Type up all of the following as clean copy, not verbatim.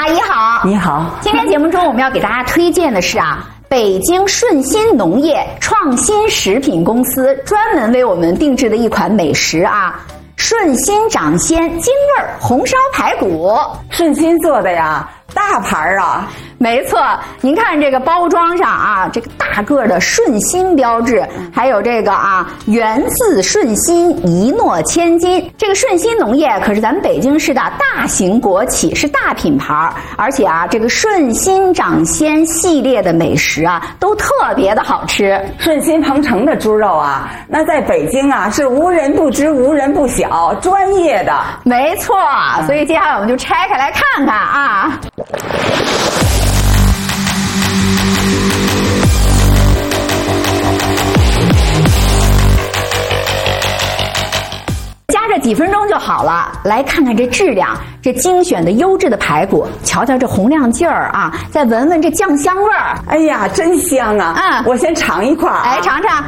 阿姨好， 你好。 今天节目中我们要给大家推荐的是北京顺心农业创新食品公司专门为我们定制的一款美食顺心掌鲜京味红烧排骨。 顺心做的呀，大盘啊。 没错，您看这个包装上这个大个的顺心标志，还有这个源自顺心，一诺千金。这个顺心农业可是咱们北京市的大型国企，是大品牌，而且这个顺心掌鲜系列的美食都特别的好吃。 顺心鹏城的猪肉那在北京是无人不知，无人不晓，专业的。 没错，所以接下来我们就拆开来看看这几分钟就好了。来看看这质量，这精选的优质的排骨，瞧瞧这红亮劲儿再闻闻这酱香味儿。 哎呀，真香我先尝一块来尝尝。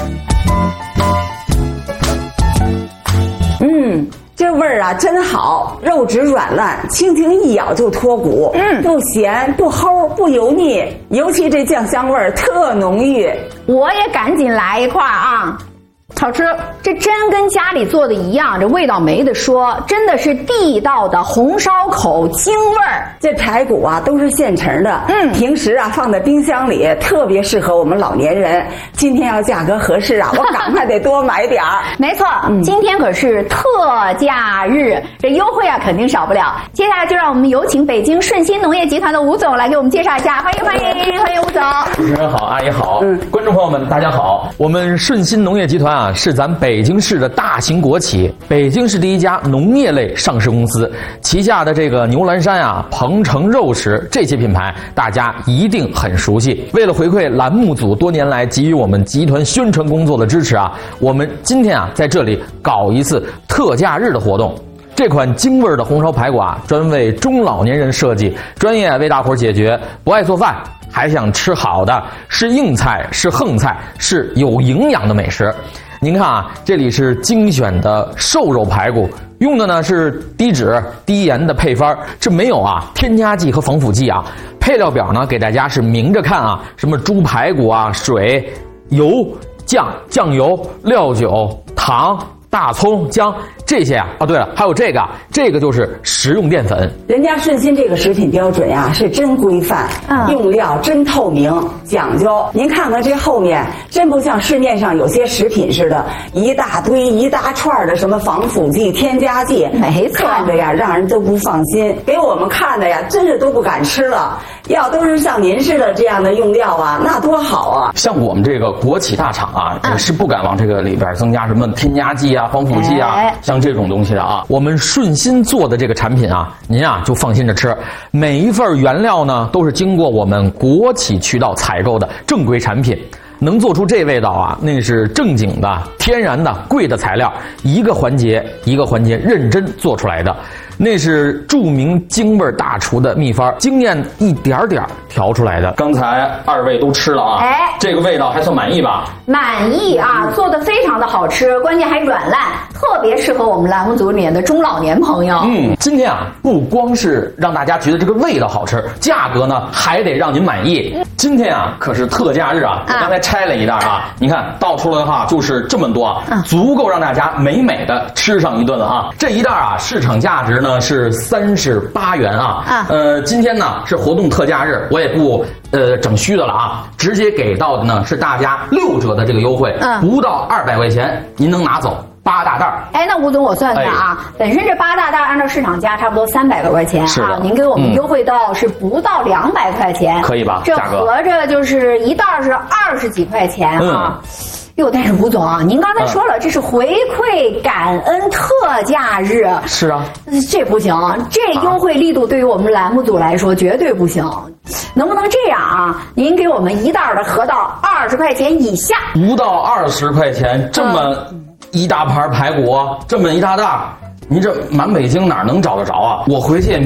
这味儿真好，肉质软烂，轻轻一咬就脱骨。不咸不齁不油腻，尤其这酱香味儿特浓郁。 我也赶紧来一块好吃，这真跟家里做的一样，这味道没得说，真的是地道的红烧口京味儿。 这排骨都是现成的，平时放在冰箱里，特别适合我们老年人。今天要价格合适我赶快得多买点儿。 没错，今天可是特价日，这优惠肯定少不了。接下来就让我们有请北京顺心农业集团的吴总来给我们介绍一下，欢迎吴总。 主持人好，阿姨好，观众朋友们大家好。我们顺心农业集团是咱北京市的大型国企，北京市第一家农业类上市公司，旗下的这个牛栏山鹏城肉食这些品牌大家一定很熟悉。为了回馈栏目组多年来给予我们集团宣传工作的支持我们今天在这里搞一次特价日的活动。这款京味的红烧排骨专为中老年人设计，专业为大伙解决不爱做饭还想吃好的，是硬菜是横菜是有营养的美食。您看这里是精选的瘦肉排骨，用的呢是低脂低盐的配方，这没有添加剂和防腐剂配料表呢给大家是明着看什么猪排骨水油酱油料酒糖大葱姜这些对了，还有这个就是食用淀粉。 人家顺心这个食品标准是真规范，用料真透明讲究。您看看这后面，真不像市面上有些食品似的，一大堆一大串的什么防腐剂添加剂， 没错， 看着让人都不放心，给我们看的真是都不敢吃了。要都是像您似的这样的用料那多好像我们这个国企大厂是不敢往这个里边增加什么添加剂防腐剂像这种东西的我们顺心做的这个产品您就放心着吃。每一份原料呢都是经过我们国企渠道采购的正规产品，能做出这味道那是正经的天然的贵的材料，一个环节一个环节认真做出来的，那是著名京味大厨的秘方，经验一点点调出来的。刚才二位都吃了这个味道还算满意吧？ 满意做得非常的好吃，关键还软烂，特别适合我们栏目组里面的中老年朋友。 今天不光是让大家觉得这个味道好吃，价格呢还得让您满意。今天可是特价日我刚才拆了一袋你看倒出来的就是这么多足够让大家美美的吃上一顿了这一袋市场价值呢是38元今天呢是活动特价日，我也不整虚的了直接给到的呢是大家6折的这个优惠，不到200块钱您能拿走8大袋。 那吴总我算算本身这8大袋按照市场价差不多300多块钱您给我们优惠到是不到200块钱， 可以吧？ 这合着就是一袋是20几块钱但是吴总您刚才说了这是回馈感恩特价日。 是这不行，这优惠力度对于我们栏目组来说绝对不行。能不能这样您给我们一袋的合到20块钱以下， 不到20块钱这么一大盘排骨这么一大袋，您这满北京哪能找得着我回去也